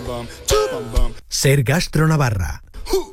Ser Gastro Navarra.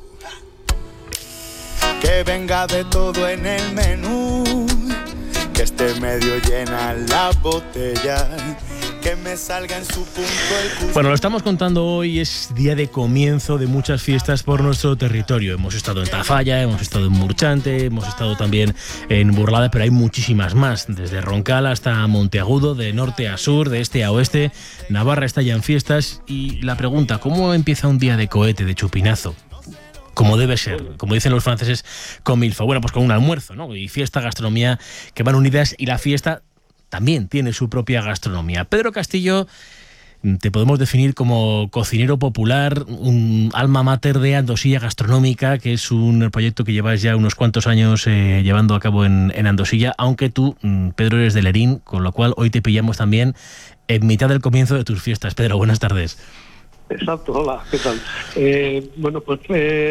Que venga de todo en el menú, que esté medio llena la botella, que me salga en su punto el custo. Bueno, lo estamos contando hoy, es día de comienzo de muchas fiestas por nuestro territorio. Hemos estado en Tafalla, hemos estado en Murchante, hemos estado también en Burlada, pero hay muchísimas más, desde Roncal hasta Monteagudo, de norte a sur, de este a oeste. Navarra está ya en fiestas y la pregunta, ¿cómo empieza un día de cohete, de chupinazo? Como debe ser, como dicen los franceses, con milfa. Bueno, pues con un almuerzo, ¿no? Y fiesta, gastronomía, que van unidas, y la fiesta también tiene su propia gastronomía. Pedro Castillo, te podemos definir como cocinero popular, un alma mater de Andosilla Gastronómica, que es un proyecto que llevas ya unos cuantos años llevando a cabo en Andosilla, aunque tú, Pedro, eres de Lerín, con lo cual hoy te pillamos también en mitad del comienzo de tus fiestas. Pedro, buenas tardes. Exacto, hola, ¿qué tal? Bueno, pues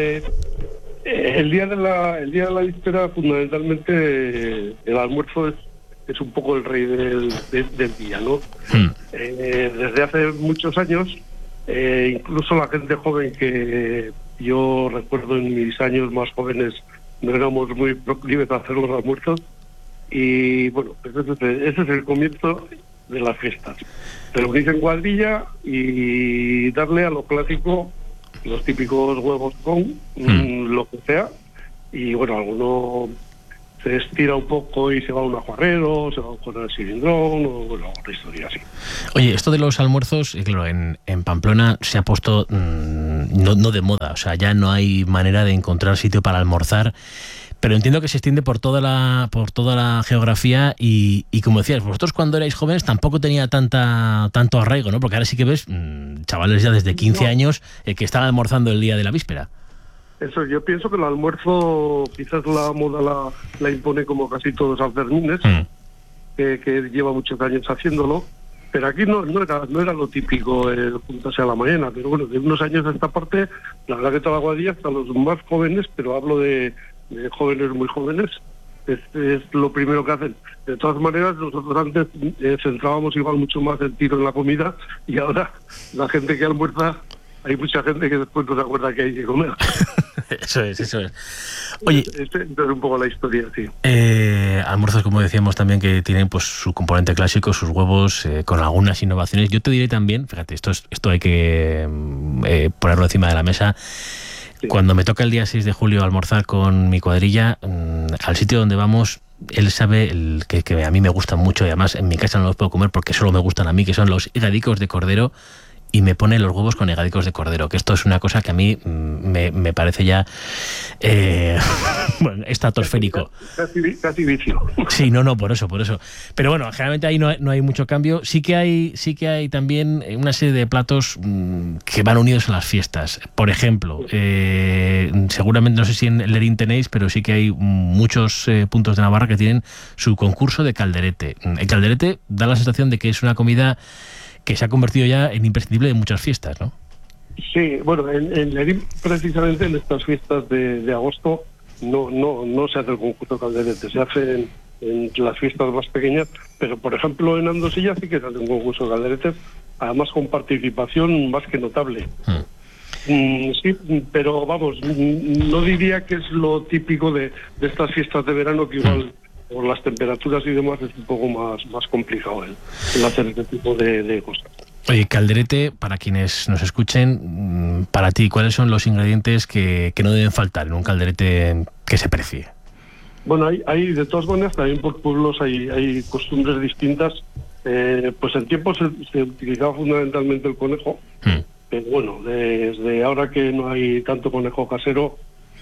el día de la víspera, fundamentalmente, el almuerzo es un poco el rey del día, ¿no? Desde hace muchos años, incluso la gente joven, que yo recuerdo en mis años más jóvenes, no éramos muy proclives a hacer los almuerzos, y bueno, pues ese es el comienzo de las fiestas. Reunirse en cuadrilla y darle a lo clásico, los típicos huevos con lo que sea, y bueno, alguno se estira un poco y se va a un ajuarrero, se va con el cilindrón, o bueno, una historia así. Oye, esto de los almuerzos, claro, en Pamplona se ha puesto no de moda, o sea, ya no hay manera de encontrar sitio para almorzar, pero entiendo que se extiende por toda la geografía y como decías, vosotros cuando erais jóvenes tampoco tenía tanto arraigo, ¿no? Porque ahora sí que ves chavales ya desde 15 años que están almorzando el día de la víspera. Eso, yo pienso que el almuerzo, quizás la moda la impone como casi todos los Sanfermines, que lleva muchos años haciéndolo, pero aquí no era lo típico juntarse a la mañana, pero bueno, de unos años a esta parte, la verdad que toda la guadilla, hasta los más jóvenes, pero hablo de jóvenes muy jóvenes, es lo primero que hacen. De todas maneras, nosotros antes centrábamos igual mucho más el tiro en la comida, y ahora la gente que almuerza, hay mucha gente que después no se acuerda que hay que comer. Eso es. Oye, esta es un poco la historia, sí. Almuerzos, como decíamos, también que tienen pues su componente clásico, sus huevos, con algunas innovaciones. Yo te diré también, fíjate, esto hay que ponerlo encima de la mesa. Sí. Cuando me toca el día 6 de julio almorzar con mi cuadrilla, al sitio donde vamos, él sabe que a mí me gustan mucho, y además en mi casa no los puedo comer porque solo me gustan a mí, que son los higadicos de cordero, y me pone los huevos con higadicos de cordero, que esto es una cosa que a mí me parece ya bueno, estratosférico. Casi vicio. Sí, no, por eso. Pero bueno, generalmente ahí no hay mucho cambio. Sí que hay también una serie de platos que van unidos a las fiestas. Por ejemplo, seguramente, no sé si en Lerín tenéis, pero sí que hay muchos puntos de Navarra que tienen su concurso de calderete. El calderete da la sensación de que es una comida que se ha convertido ya en imprescindible de muchas fiestas, ¿no? Sí, bueno, en Lerín, precisamente en estas fiestas de agosto, no se hace el concurso de calderete, se hace en las fiestas más pequeñas, pero por ejemplo en Andosilla sí que se hace un concurso de calderetes, además con participación más que notable. Sí, pero vamos, no diría que es lo típico de estas fiestas de verano, que igual por las temperaturas y demás es un poco más complicado el hacer este tipo de cosas. Oye, calderete, para quienes nos escuchen, para ti, ¿cuáles son los ingredientes que no deben faltar en un calderete que se precie? Bueno, hay de todas maneras, también por pueblos hay costumbres distintas. Pues en tiempo se utilizaba fundamentalmente el conejo, pero bueno, desde ahora que no hay tanto conejo casero,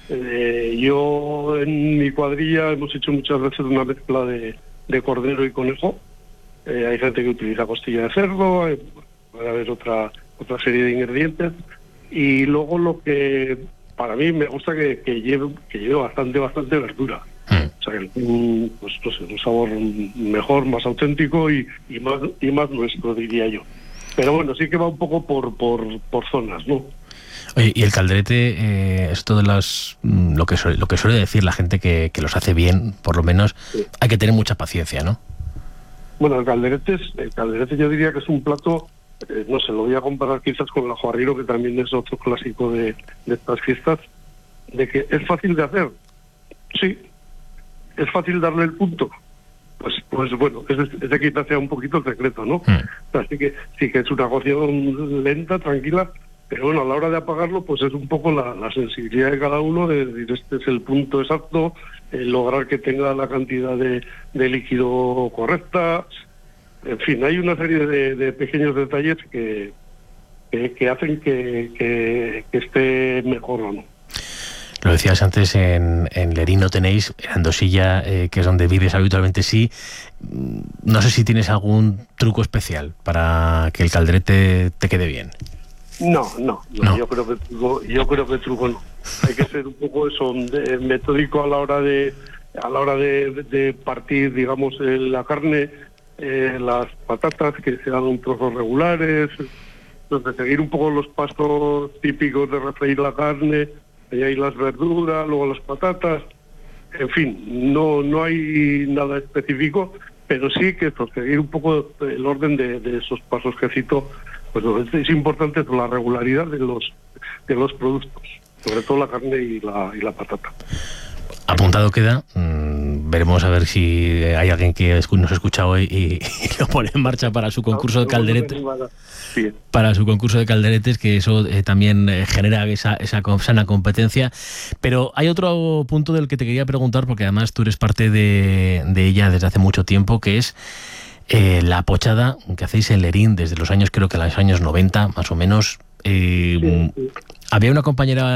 yo en mi cuadrilla hemos hecho muchas veces una mezcla de cordero y conejo. Hay gente que utiliza costilla de cerdo, puede haber otra serie de ingredientes, y luego lo que para mí me gusta que lleve bastante verdura. O sea, pues no sé, un sabor mejor, más auténtico y más nuestro, diría yo. Pero bueno, sí que va un poco por zonas, ¿no? Oye, y el calderete, esto de lo que suele decir la gente que los hace bien, por lo menos, sí, hay que tener mucha paciencia, ¿no? Bueno, el calderete yo diría que es un plato no sé, lo voy a comparar quizás con el ajo arriero, que también es otro clásico de estas fiestas, de que es fácil de hacer. Sí, es fácil darle el punto. Pues bueno, ese quizás sea un poquito el secreto, ¿no? Así que sí que es una cocción lenta, tranquila, pero bueno, a la hora de apagarlo, pues es un poco la sensibilidad de cada uno de decir, este es el punto exacto, lograr que tenga la cantidad de líquido correcta. En fin, hay una serie de pequeños detalles que hacen que esté mejor o no. Lo decías antes, en Lerín no tenéis, en Andosilla, que es donde vives habitualmente, sí. No sé si tienes algún truco especial para que el calderete te quede bien. No. Yo creo que truco no. Hay que ser un poco metódico a la hora de partir, digamos, la carne, las patatas, que sean trozos regulares, entonces seguir un poco los pasos típicos de refreír la carne, añadir las verduras, luego las patatas, en fin, no hay nada específico, pero sí que seguir un poco el orden de esos pasos que cito. Pues es importante la regularidad de los productos, sobre todo la carne y la patata. Apuntado queda. Veremos a ver si hay alguien que nos escucha hoy y lo pone en marcha para su concurso de calderetes. Para su concurso de calderetes, que eso también genera esa sana competencia. Pero hay otro punto del que te quería preguntar, porque además tú eres parte de ella desde hace mucho tiempo, que es la pochada que hacéis en Lerín desde los años, creo que los años 90, más o menos. Había una compañera